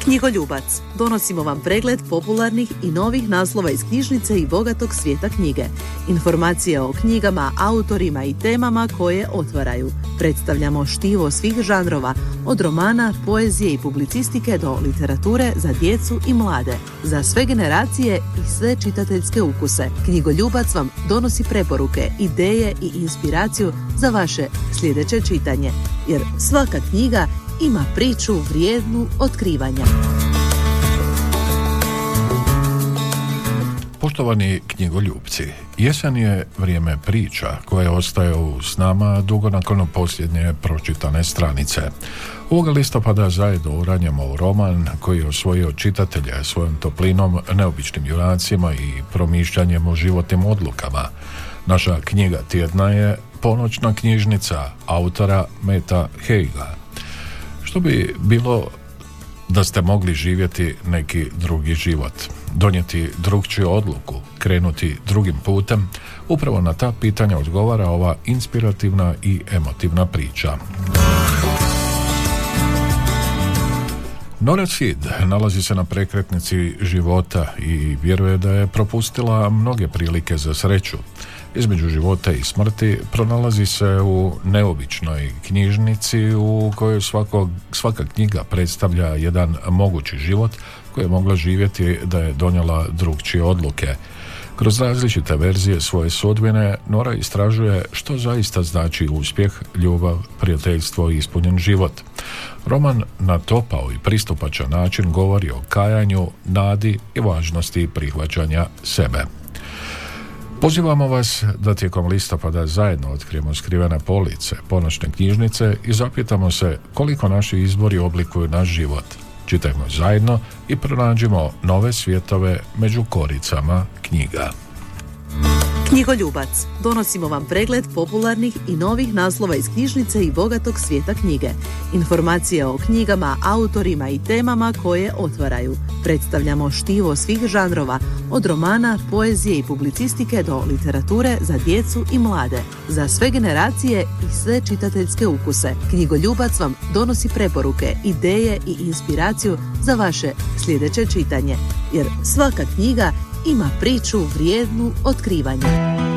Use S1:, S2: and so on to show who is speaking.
S1: Knjigoljubac. Donosimo vam pregled popularnih i novih naslova iz knjižnice i bogatog svijeta knjige. Informacije o knjigama, autorima i temama koje otvaraju. Predstavljamo štivo svih žanrova, od romana, poezije i publicistike do literature za djecu i mlade. Za sve generacije i sve čitateljske ukuse. Knjigoljubac vam donosi preporuke, ideje i inspiraciju za vaše sljedeće čitanje. Jer svaka knjiga ima priču vrijednu otkrivanja.
S2: Poštovani knjigoljupci, jesen je vrijeme priča koje ostaju s nama dugo nakon posljednje pročitane stranice. Ovoga listopada zajedno uranjamo u roman koji je osvojio čitatelje svojom toplinom, neobičnim junacima i promišljanjem o životnim odlukama. Naša knjiga tjedna je Ponoćna knjižnica autora Meta Heiga. Što bi bilo da ste mogli živjeti neki drugi život, donijeti drugčiju odluku, krenuti drugim putem? Upravo na ta pitanja odgovara ova inspirativna i emotivna priča. Nora Sid nalazi se na prekretnici života i vjeruje da je propustila mnoge prilike za sreću. Između života i smrti pronalazi se u neobičnoj knjižnici u kojoj svaka knjiga predstavlja jedan mogući život koji je mogla živjeti da je donijela drugčije odluke. Kroz različite verzije svoje sudbine Nora istražuje što zaista znači uspjeh, ljubav, prijateljstvo i ispunjen život. Roman na topao i pristupačan način govori o kajanju, nadi i važnosti prihvaćanja sebe. Pozivamo vas da tijekom listopada zajedno otkrijemo skrivene police Ponoćne knjižnice i zapitamo se koliko naši izbori oblikuju naš život. Čitajmo zajedno i pronađimo nove svjetove među koricama knjiga.
S1: Knjigoljubac. Donosimo vam pregled popularnih i novih naslova iz knjižnice i bogatog svijeta knjige. Informacije o knjigama, autorima i temama koje otvaraju. Predstavljamo štivo svih žanrova, od romana, poezije i publicistike do literature za djecu i mlade. Za sve generacije i sve čitateljske ukuse. Knjigoljubac vam donosi preporuke, ideje i inspiraciju za vaše sljedeće čitanje. Jer svaka knjiga ima priču vrijednu otkrivanja.